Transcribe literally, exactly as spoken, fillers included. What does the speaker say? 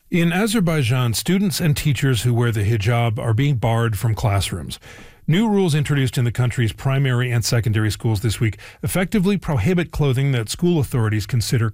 In Azerbaijan, students and teachers who wear the hijab are being barred from classrooms. New rules introduced in the country's primary and secondary schools this week effectively prohibit clothing that school authorities consider